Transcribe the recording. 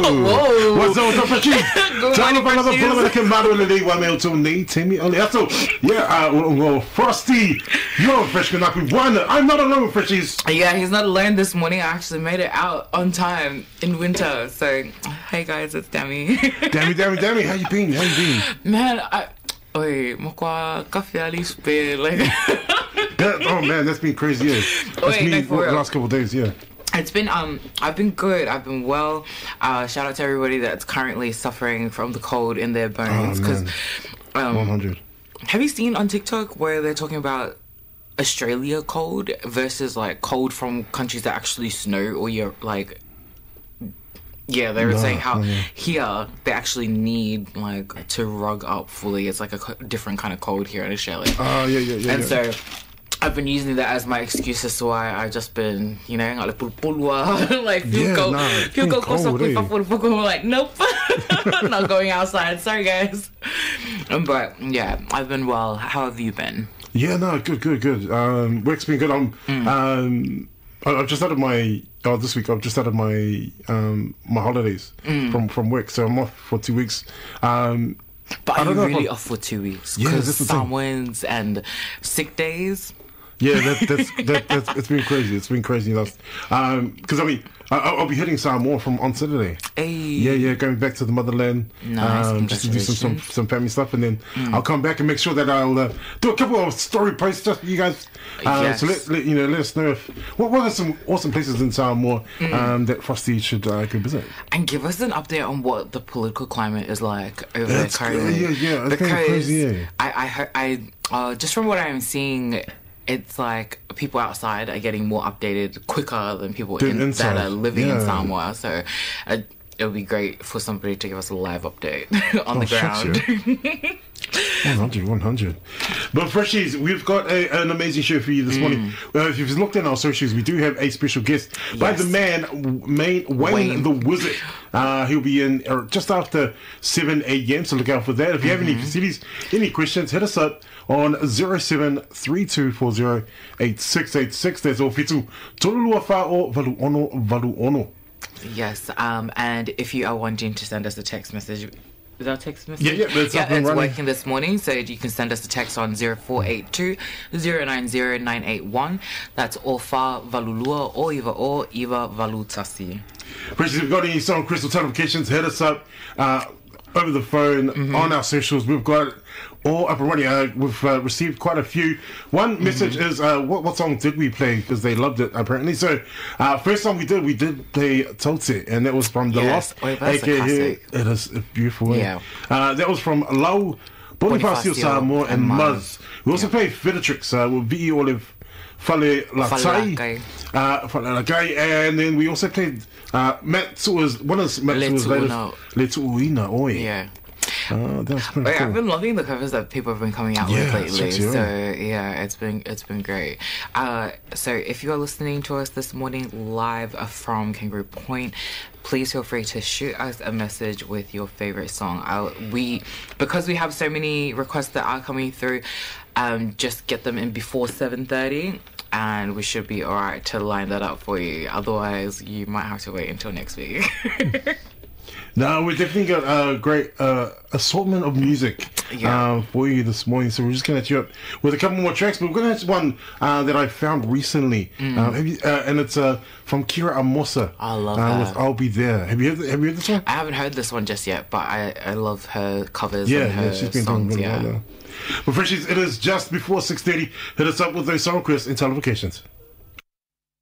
Whoa. What's up, Freshie? Tell us another pull que maro le dei wa me to ni temi ole ato. Yeah, well, Frosty, you're fresh can not be one. I'm not alone, Freshies. Yeah, he's not alone this morning. I actually made it out on time in winter. So, hey guys, it's Demi. Demi, how you been? Man, oi, mokwa kafe ali spare like. Oh man, that's been crazy. Yeah. That's me for the last couple of days. Yeah. It's been I've been good. I've been well. Shout out to everybody that's currently suffering from the cold in their bones. Because 100. Have you seen on TikTok where they're talking about Australia cold versus like cold from countries that actually snow or you're like. Yeah, they were saying how here they actually need like to rug up fully. It's like a different kind of cold here in Australia. Yeah. And so I've been using that as my excuse as to why I've just been, you know, like pulwa, like feel go like nope, not going outside. Sorry guys, but yeah, I've been well. How have you been? Yeah, no, good. Work's been good. I've just started my this week. I've just started my my holidays from work, so I'm off for 2 weeks. But are you really off for 2 weeks? Yeah, because Samoans and sick days. Yeah, that's it's been crazy. It's been crazy. Because I mean, I'll be hitting Samoa from on Saturday. Hey. Yeah, going back to the motherland. Nice. Just to do some family stuff, and then I'll come back and make sure that I'll do a couple of story posts just for you guys. Yes. So let us know what are some awesome places in Samoa that Frosty should go visit, and give us an update on what the political climate is like over there currently. Yeah, it's been crazy. Yeah. I just from what I'm seeing. It's like people outside are getting more updated quicker than people that are living in Samoa. So it would be great for somebody to give us a live update on the ground. 100. But Freshies, we've got an amazing show for you this morning. If you've looked at our socials, we do have a special guest by the man, Wayne the Wizard. He'll be in just after 7 a.m. So look out for that. If you have any facilities, any questions, hit us up on 0732408686. There's all fitu tolulua fa o valu ono. Yes, and if you are wanting to send us a text message, is that a text message? Yeah, it's working this morning, so you can send us a text on 0482 090 981. That's Ofa Valulua o Iva Valutasi. Precious, if you've got any Song Crystal notifications, hit us up over the phone on our socials. We've got all up and running. We've received quite a few. One message is what song did we play, because they loved it apparently. So first song we did play Tote, and that was from The Lost, aka it is beautiful. Yeah. That was from Lau Bonifacio Samoa and Muzz. We also played Fidatrix with V.E. Olive Fale Latai, and then we also played Matsua's one of Matsua's latest Letuuina Oi. Yeah. That's pretty cool. I've been loving the covers that people have been coming out with lately. So yeah, it's been great. So if you are listening to us this morning live from Kangaroo Point, please feel free to shoot us a message with your favorite song. Because we have so many requests that are coming through, just get them in before 7:30. And we should be alright to line that up for you. Otherwise, you might have to wait until next week. No, we definitely got a great assortment of music for you this morning. So we're just going to hit you up with a couple more tracks. But we're going to hit one that I found recently. And it's from Kira Amosa. I love her. With I'll Be There. Have you heard this one? I haven't heard this one just yet, but I love her covers and her she's been songs. doing really well. But Freshies, it is just before 6:30. Hit us up with those song requests and notifications.